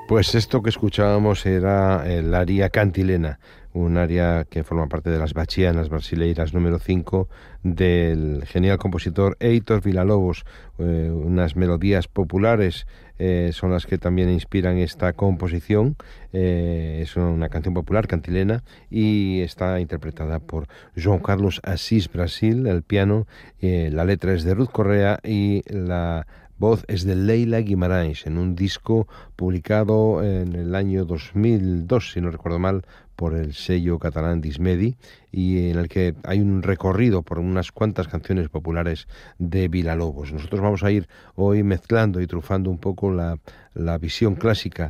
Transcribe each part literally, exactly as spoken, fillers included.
Pues esto que escuchábamos era el aria cantilena, un aria que forma parte de las Bachianas Brasileiras número cinco del genial compositor Heitor Villa-Lobos. Eh, unas melodías populares eh, son las que también inspiran esta composición. Eh, es una canción popular cantilena y está interpretada por João Carlos Assis Brasil, el piano, eh, la letra es de Ruth Correa y la voz es de Leila Guimarães, en un disco publicado en el año dos mil dos, si no recuerdo mal, por el sello catalán Dismedi, y en el que hay un recorrido por unas cuantas canciones populares de Villa-Lobos. Nosotros vamos a ir hoy mezclando y trufando un poco la, la visión clásica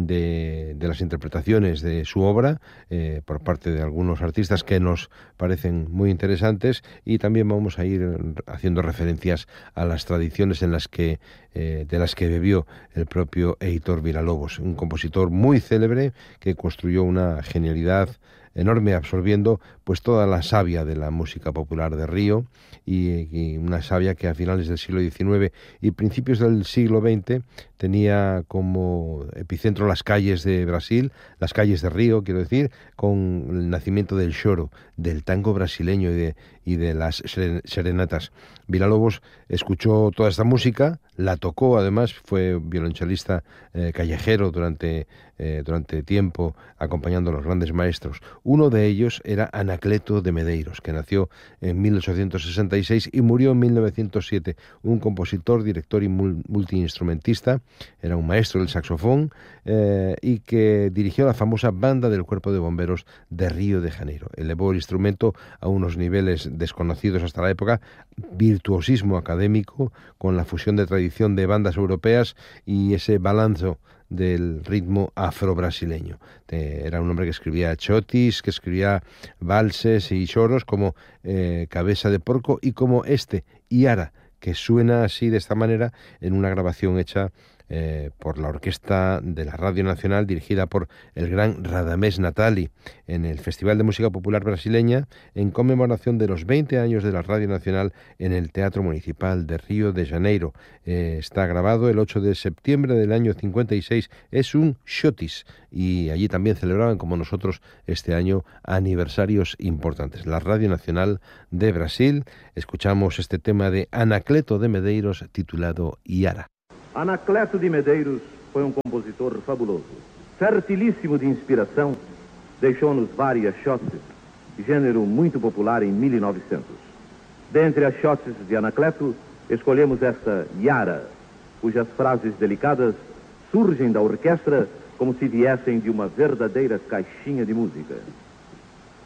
de, de las interpretaciones de su obra eh, por parte de algunos artistas que nos parecen muy interesantes, y también vamos a ir haciendo referencias a las tradiciones en las que eh, de las que bebió el propio Heitor Villa-Lobos, un compositor muy célebre que construyó una genialidad enorme, absorbiendo pues toda la savia de la música popular de Río, y, y una savia que a finales del siglo diecinueve y principios del siglo veinte tenía como epicentro las calles de Brasil, las calles de Río, quiero decir, con el nacimiento del choro, del tango brasileño y de, y de las serenatas. Villa-Lobos escuchó toda esta música, la tocó, además fue violonchelista eh, callejero durante, eh, durante tiempo, acompañando a los grandes maestros. Uno de ellos era Anacleto de Medeiros, que nació en mil ochocientos sesenta y seis y murió en mil novecientos siete, un compositor, director y multiinstrumentista. Era un maestro del saxofón eh, y que dirigió la famosa Banda del Cuerpo de Bomberos de Río de Janeiro. Elevó el instrumento a unos niveles desconocidos hasta la época, virtuosismo académico con la fusión de tradición de bandas europeas y ese balanzo del ritmo afro-brasileño. Era un hombre que escribía chotis, que escribía valses y choros como eh, Cabeza de Porco y como este, Iara, que suena así de esta manera en una grabación hecha eh, por la orquesta de la Radio Nacional, dirigida por el gran Radamés Natali, en el Festival de Música Popular Brasileña, en conmemoración de los veinte años de la Radio Nacional en el Teatro Municipal de Río de Janeiro. Eh, está grabado el ocho de septiembre del año cincuenta y seis, es un chotis, y allí también celebraban, como nosotros, este año aniversarios importantes. La Radio Nacional de Brasil. Escuchamos este tema de Anacleto de Medeiros titulado Iara. Anacleto de Medeiros foi um compositor fabuloso. Fertilíssimo de inspiração, deixou-nos várias chotes, gênero muito popular em mil e novecentos. Dentre as chotes de Anacleto, escolhemos esta Iara, cujas frases delicadas surgem da orquestra como se viessem de uma verdadeira caixinha de música.